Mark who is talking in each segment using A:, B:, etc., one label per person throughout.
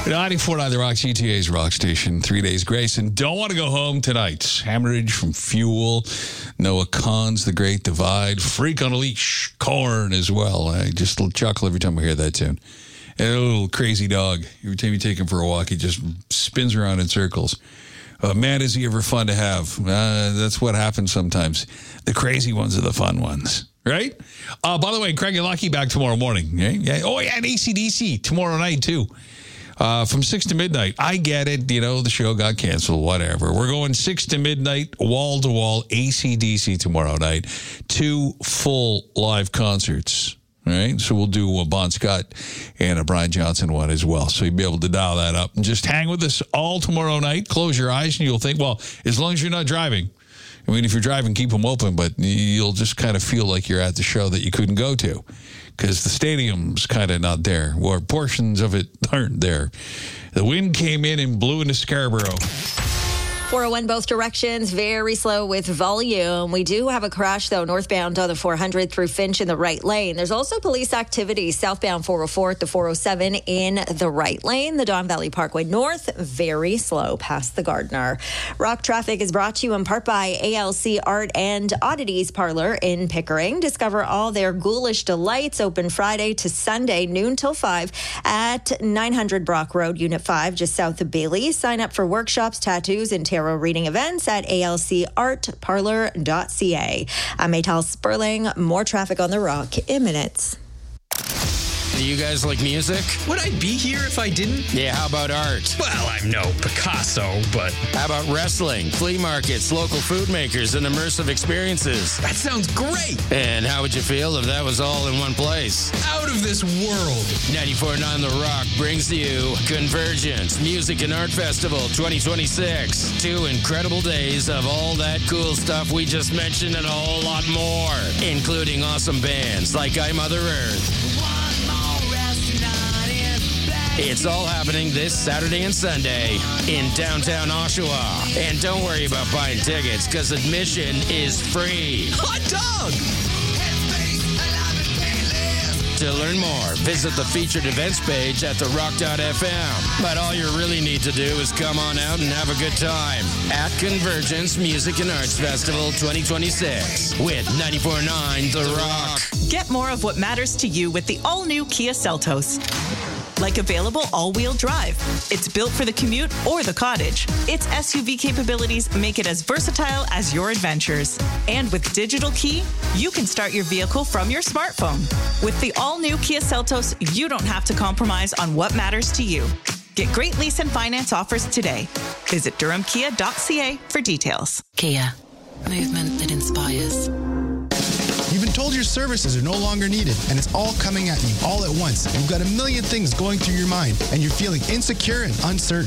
A: 94.9 The Rock, GTA's Rock Station. 3 days grace. And don't want to go home tonight. Hemorrhage from fuel. Noah Kahan's The Great Divide. Freak on a Leash. Korn as well. I just chuckle every time I hear that tune. And a little crazy dog. Every time you take him for a walk, he just spins around in circles. Man, is he ever fun to have. That's what happens sometimes. The crazy ones are the fun ones. Right? By the way, Craig and Lucky back tomorrow morning. Yeah. Oh, yeah, and AC/DC tomorrow night, too. From 6 to midnight. I get it. You know, the show got canceled, whatever. We're going 6 to midnight, wall-to-wall, AC/DC tomorrow night. 2 full live concerts. Right? So we'll do a Bon Scott and a Brian Johnson one as well. So you'll be able to dial that up. And just hang with us all tomorrow night. Close your eyes and you'll think, well, as long as you're not driving. I mean, if you're driving, keep them open, but you'll just kind of feel like you're at the show that you couldn't go to because the stadium's kind of not there, or portions of it aren't there. The wind came in and blew into Scarborough.
B: 401 both directions, very slow with volume. We do have a crash, though, northbound on the 400 through Finch in the right lane. There's also police activity southbound 404 at the 407 in the right lane. The Don Valley Parkway North, very slow past the Gardner. Rock traffic is brought to you in part by ALC Art and Oddities Parlor in Pickering. Discover all their ghoulish delights, open Friday to Sunday, noon till 5 at 900 Brock Road, Unit 5, just south of Bailey. Sign up for workshops, tattoos, and tarot reading events at alcartparlor.ca. I'm Maytal Sperling. More traffic on the Rock in minutes.
C: Do you guys like music?
D: Would I be here if I didn't?
C: Yeah, how about art?
D: Well, I'm no Picasso, but...
C: How about wrestling, flea markets, local food makers, and immersive experiences?
D: That sounds great!
C: And how would you feel if that was all in one place?
D: Out of this world!
C: 94.9 The Rock brings you Convergence Music and Art Festival 2026. 2 incredible days of all that cool stuff we just mentioned and a whole lot more, including awesome bands like I Mother Earth. It's all happening this Saturday and Sunday in downtown Oshawa. And don't worry about buying tickets, because admission is free.
D: Hot dog!
C: To learn more, visit the featured events page at therock.fm. But all you really need to do is come on out and have a good time at Convergence Music and Arts Festival 2026 with 94.9 The Rock.
E: Get more of what matters to you with the all-new Kia Seltos. Like available all-wheel drive. It's built for the commute or the cottage. Its SUV capabilities make it as versatile as your adventures. And with Digital Key, you can start your vehicle from your smartphone. With the all-new Kia Seltos, you don't have to compromise on what matters to you. Get great lease and finance offers today. Visit durhamkia.ca for details.
F: Kia, movement that inspires.
G: You've been told your services are no longer needed, and it's all coming at you all at once. You've got a million things going through your mind, and you're feeling insecure and uncertain.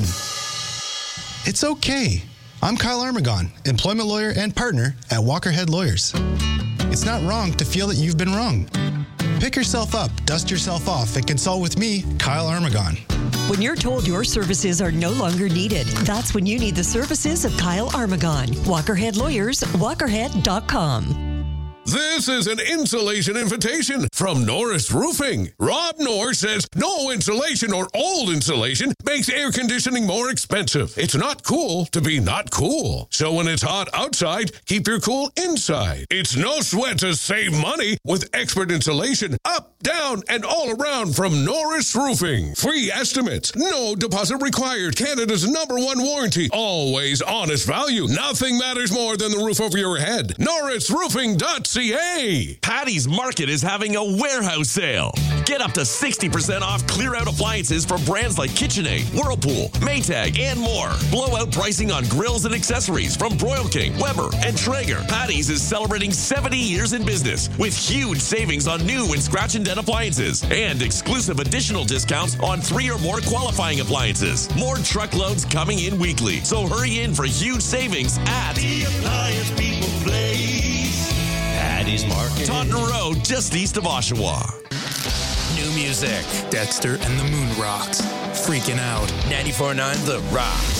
G: It's okay. I'm Kyle Armagon, employment lawyer and partner at Walkerhead Lawyers. It's not wrong to feel that you've been wrong. Pick yourself up, dust yourself off, and consult with me, Kyle Armagon.
H: When you're told your services are no longer needed, that's when you need the services of Kyle Armagon. Walkerhead Lawyers, walkerhead.com.
I: This is an insulation invitation from Norris Roofing. Rob Norris says no insulation or old insulation makes air conditioning more expensive. It's not cool to be not cool. So when it's hot outside, keep your cool inside. It's no sweat to save money with expert insulation up, down, and all around from Norris Roofing. Free estimates, no deposit required. Canada's #1 warranty. Always honest value. Nothing matters more than the roof over your head. NorrisRoofing.ca.
J: Patty's Market is having a warehouse sale. Get up to 60% off clear-out appliances for brands like KitchenAid, Whirlpool, Maytag, and more. Blowout pricing on grills and accessories from Broil King, Weber, and Traeger. Patty's is celebrating 70 years in business with huge savings on new and scratch and dent appliances and exclusive additional discounts on 3 or more qualifying appliances. More truckloads coming in weekly, so hurry in for huge savings at the Appliance People Place. Patty's Market. Taunton Road, just east of Oshawa.
C: New music.
D: Dexter and the Moon Rocks. Freaking out.
C: 94.9 The Rock.